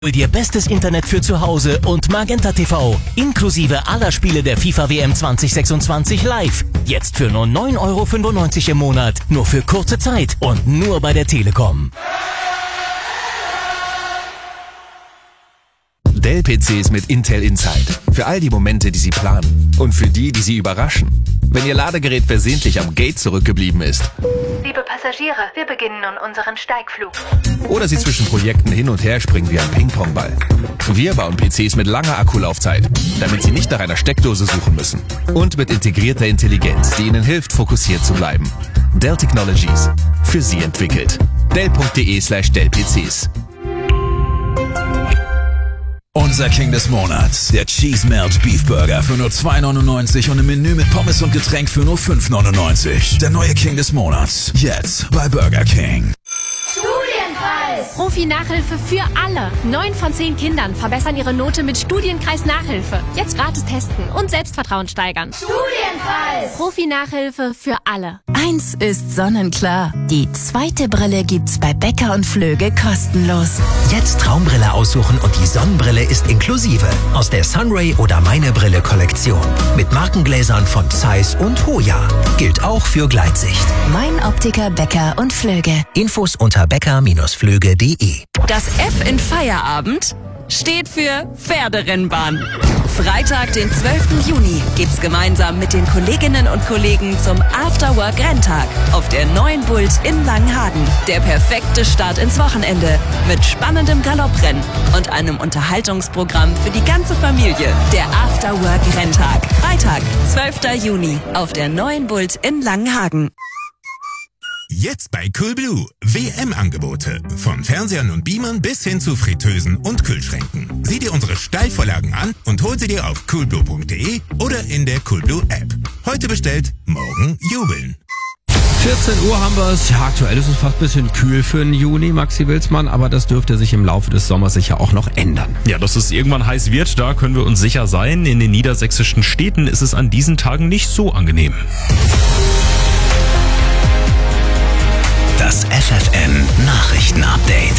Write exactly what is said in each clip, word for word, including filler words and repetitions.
Hol dir bestes Internet für zu Hause und Magenta T V, inklusive aller Spiele der FIFA W M zwanzig sechsundzwanzig live. Jetzt für nur neun Euro fünfundneunzig im Monat, nur für kurze Zeit und nur bei der Telekom. Dell-P Cs mit Intel Inside. Für all die Momente, die Sie planen. Und für die, die Sie überraschen. Wenn Ihr Ladegerät versehentlich am Gate zurückgeblieben ist. Liebe Passagiere, wir beginnen nun unseren Steigflug. Oder Sie zwischen Projekten hin und her springen wie ein Ping-Pong-Ball. Wir bauen P Cs mit langer Akkulaufzeit, damit Sie nicht nach einer Steckdose suchen müssen. Und mit integrierter Intelligenz, die Ihnen hilft, fokussiert zu bleiben. Dell Technologies. Für Sie entwickelt. Dell.de slash Dell-PCs. Unser King des Monats, der Cheese Melt Beef Burger für nur zwei neunundneunzig und ein Menü mit Pommes und Getränk für nur fünf neunundneunzig. Der neue King des Monats, jetzt bei Burger King. Studienkreis! Profi-Nachhilfe für alle. Neun von zehn Kindern verbessern ihre Note mit Studienkreis-Nachhilfe. Jetzt gratis testen und Selbstvertrauen steigern. Studienkreis! Profi-Nachhilfe für alle. Eins ist sonnenklar. Die zweite Brille gibt's bei Becker und Flöge kostenlos. Jetzt Traumbrille aussuchen und die Sonnenbrille ist inklusive. Aus der Sunray oder Meine Brille Kollektion. Mit Markengläsern von Zeiss und Hoya. Gilt auch für Gleitsicht. Mein Optiker Becker und Flöge. Infos unter becker Bindestrich flöge punkt de. Das F in Feierabend steht für Pferderennbahn. Freitag, den zwölften Juni, geht's gemeinsam mit den Kolleginnen und Kollegen zum Afterwork-Renntag auf der neuen Bult in Langenhagen. Der perfekte Start ins Wochenende mit spannendem Galopprennen und einem Unterhaltungsprogramm für die ganze Familie. Der Afterwork-Renntag. Freitag, zwölften Juni auf der neuen Bult in Langenhagen. Jetzt bei Coolblue. W M-Angebote. Von Fernsehern und Beamern bis hin zu Fritteusen und Kühlschränken. Sieh dir unsere Steilvorlagen an und hol sie dir auf coolblue punkt de oder in der Coolblue-App. Heute bestellt, morgen jubeln. vierzehn Uhr haben wir es. Ja, aktuell ist es fast ein bisschen kühl für den Juni, Maxi Wilsmann, aber das dürfte sich im Laufe des Sommers sicher auch noch ändern. Ja, dass es irgendwann heiß wird, da können wir uns sicher sein. In den niedersächsischen Städten ist es an diesen Tagen nicht so angenehm. Das F F N Nachrichtenupdate.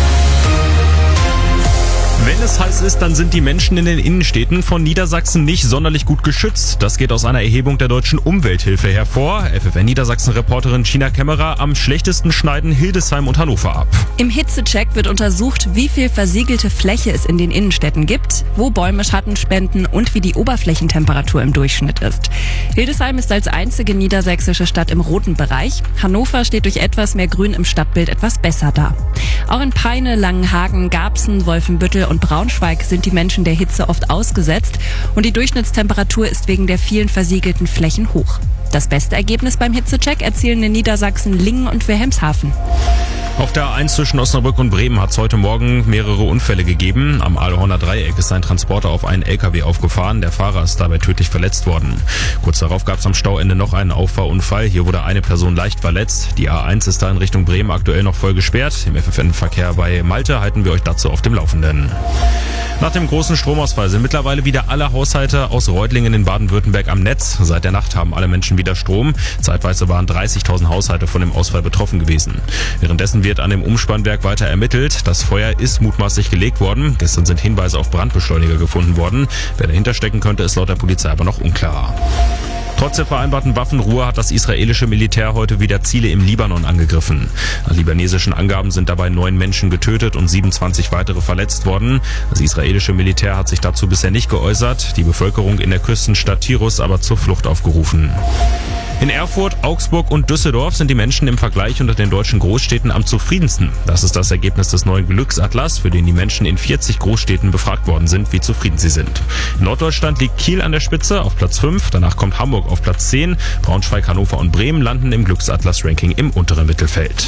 Wenn es heiß ist, dann sind die Menschen in den Innenstädten von Niedersachsen nicht sonderlich gut geschützt. Das geht aus einer Erhebung der Deutschen Umwelthilfe hervor. F F N Niedersachsen-Reporterin China Kämmerer: Am schlechtesten schneiden Hildesheim und Hannover ab. Im Hitzecheck wird untersucht, wie viel versiegelte Fläche es in den Innenstädten gibt, wo Bäume Schatten spenden und wie die Oberflächentemperatur im Durchschnitt ist. Hildesheim ist als einzige niedersächsische Stadt im roten Bereich. Hannover steht durch etwas mehr Grün im Stadtbild etwas besser da. Auch in Peine, Langenhagen, Garbsen, Wolfenbüttel und Braunschweig sind die Menschen der Hitze oft ausgesetzt und die Durchschnittstemperatur ist wegen der vielen versiegelten Flächen hoch. Das beste Ergebnis beim Hitzecheck erzielen in Niedersachsen Lingen und Wilhelmshaven. Auf der A eins zwischen Osnabrück und Bremen hat es heute Morgen mehrere Unfälle gegeben. Am Ahlhorner Dreieck ist ein Transporter auf einen L K W aufgefahren. Der Fahrer ist dabei tödlich verletzt worden. Kurz darauf gab es am Stauende noch einen Auffahrunfall. Hier wurde eine Person leicht verletzt. Die A eins ist da in Richtung Bremen aktuell noch voll gesperrt. Im F F N-Verkehr bei Malte halten wir euch dazu auf dem Laufenden. Nach dem großen Stromausfall sind mittlerweile wieder alle Haushalte aus Reutlingen in Baden-Württemberg am Netz. Seit der Nacht haben alle Menschen wieder Strom. Zeitweise waren dreißigtausend Haushalte von dem Ausfall betroffen gewesen. Währenddessen wird an dem Umspannwerk weiter ermittelt. Das Feuer ist mutmaßlich gelegt worden. Gestern sind Hinweise auf Brandbeschleuniger gefunden worden. Wer dahinter stecken könnte, ist laut der Polizei aber noch unklar. Trotz der vereinbarten Waffenruhe hat das israelische Militär heute wieder Ziele im Libanon angegriffen. Nach libanesischen Angaben sind dabei neun Menschen getötet und siebenundzwanzig weitere verletzt worden. Das israelische Militär hat sich dazu bisher nicht geäußert, die Bevölkerung in der Küstenstadt Tirus aber zur Flucht aufgerufen. In Erfurt, Augsburg und Düsseldorf sind die Menschen im Vergleich unter den deutschen Großstädten am zufriedensten. Das ist das Ergebnis des neuen Glücksatlas, für den die Menschen in vierzig Großstädten befragt worden sind, wie zufrieden sie sind. In Norddeutschland liegt Kiel an der Spitze auf Platz fünf, danach kommt Hamburg auf Platz zehn, Braunschweig, Hannover und Bremen landen im Glücksatlas-Ranking im unteren Mittelfeld.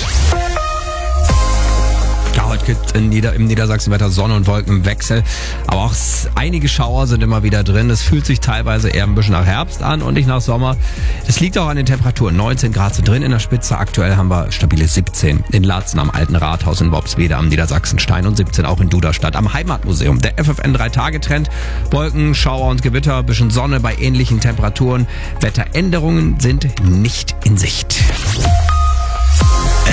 Ja, heute gibt in Nieder- im Niedersachsenwetter Sonne und Wolken im Wechsel. Aber auch einige Schauer sind immer wieder drin. Es fühlt sich teilweise eher ein bisschen nach Herbst an und nicht nach Sommer. Es liegt auch an den Temperaturen. neunzehn Grad sind drin in der Spitze. Aktuell haben wir stabile siebzehn. In Laatzen am Alten Rathaus, in Worpswede am Niedersachsenstein und siebzehn auch in Duderstadt am Heimatmuseum. Der F F N drei Tage Trend. Wolken, Schauer und Gewitter, ein bisschen Sonne bei ähnlichen Temperaturen. Wetteränderungen sind nicht in Sicht.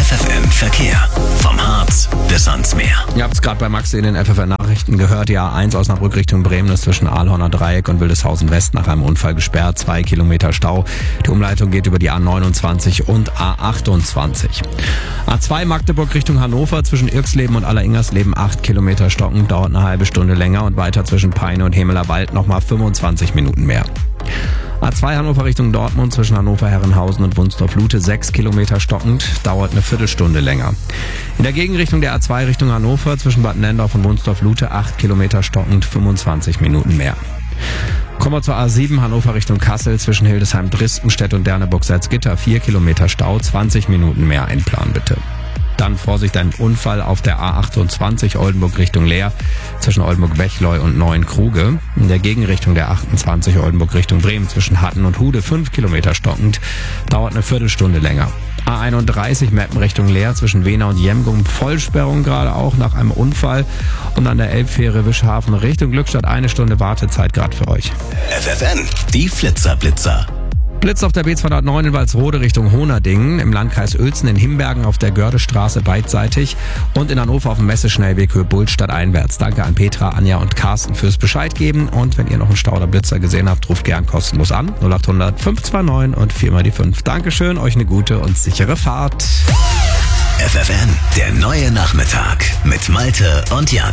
F F N Verkehr. Vom Harz bis ans Meer. Ihr habt es gerade bei Max in den F F N-Nachrichten gehört. Die A eins Osnabrück Richtung Bremen ist zwischen Aalhorner Dreieck und Wildeshausen West nach einem Unfall gesperrt. Zwei Kilometer Stau. Die Umleitung geht über die A neunundzwanzig und A achtundzwanzig. A zwei Magdeburg Richtung Hannover zwischen Irksleben und Alleringers-Leben acht Kilometer stocken. Dauert eine halbe Stunde länger und weiter zwischen Peine und Hemeler Wald nochmal fünfundzwanzig Minuten mehr. A zwei Hannover Richtung Dortmund zwischen Hannover-Herrenhausen und Wunsdorf-Lute sechs Kilometer stockend, dauert eine Viertelstunde länger. In der Gegenrichtung der A zwei Richtung Hannover zwischen Bad Nendorf und Wunsdorf-Lute acht Kilometer stockend, fünfundzwanzig Minuten mehr. Kommen wir zur A sieben Hannover Richtung Kassel zwischen Hildesheim, Dristenstedt und Derneburg-Salzgitter vier Kilometer Stau, zwanzig Minuten mehr einplanen bitte. Dann Vorsicht, ein Unfall auf der A achtundzwanzig Oldenburg Richtung Leer zwischen Oldenburg-Bechleu und Neuenkruge. In der Gegenrichtung der achtundzwanzig Oldenburg Richtung Bremen zwischen Hatten und Hude fünf Kilometer stockend, dauert eine Viertelstunde länger. A einunddreißig Meppen Richtung Leer zwischen Wena und Jemgum, Vollsperrung gerade auch nach einem Unfall. Und an der Elbfähre Wischhafen Richtung Glückstadt eine Stunde Wartezeit gerade für euch. F F N, die Flitzer-Blitzer. Blitz auf der B zweihundertneun in Walsrode Richtung Honerdingen, im Landkreis Uelzen in Himbergen auf der Gördestraße beidseitig und in Hannover auf dem Messeschnellweg Höhe Bullstadt einwärts. Danke an Petra, Anja und Carsten fürs Bescheid geben und wenn ihr noch einen Stau oder Blitzer gesehen habt, ruft gern kostenlos an. null acht hundert fünf zwei neun und vier mal die fünf. Dankeschön, euch eine gute und sichere Fahrt. F F N, der neue Nachmittag mit Malte und Jan.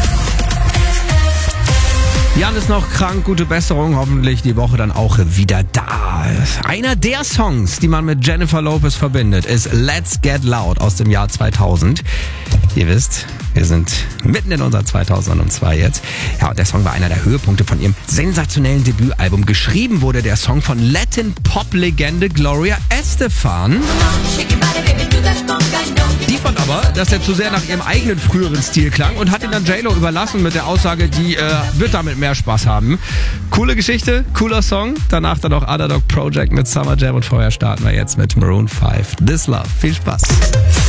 Jan ist noch krank, gute Besserung, hoffentlich die Woche dann auch wieder da. Einer der Songs, die man mit Jennifer Lopez verbindet, ist Let's Get Loud aus dem Jahr zweitausend. Ihr wisst, wir sind mitten in unser zweitausendzwei jetzt. Ja, und der Song war einer der Höhepunkte von ihrem sensationellen Debütalbum. Geschrieben wurde der Song von Latin-Pop-Legende Gloria Estefan. Die fand aber, dass er zu sehr nach ihrem eigenen früheren Stil klang und hat ihn dann J-Lo überlassen mit der Aussage, die äh, wird damit mehr Spaß haben. Coole Geschichte, cooler Song. Danach dann auch Underdog Project mit Summer Jam und vorher starten wir jetzt mit Maroon five. This Love. Viel Spaß.